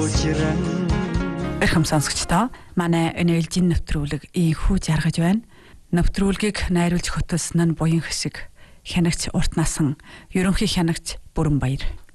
Эрхэм сонсогчдоо манай өнөөлжин нэвтрүүлэг ийхүү жаргаж байна. Нэвтрүүлгийг найруулж хөтөлсөн нь буян хэсэг хянагч Урт насан ерөнхий хянагч Бүрэн Баяр.